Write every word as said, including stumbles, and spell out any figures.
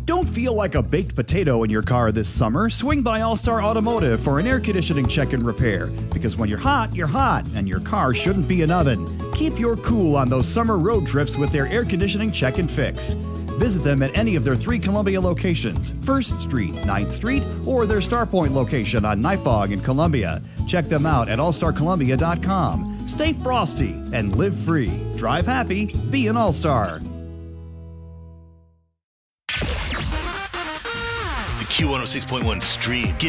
Don't feel like a baked potato in your car this summer? Swing by All-Star Automotive for an air conditioning check and repair. Because when you're hot, you're hot, and your car shouldn't be an oven. Keep your cool on those summer road trips with their air conditioning check and fix. Visit them at any of their three Columbia locations, first Street, ninth Street, or their Starpoint location on Nightfog in Columbia. Check them out at all star columbia dot com. Stay frosty and live free. Drive happy, be an All-Star. The Q one oh six point one stream gives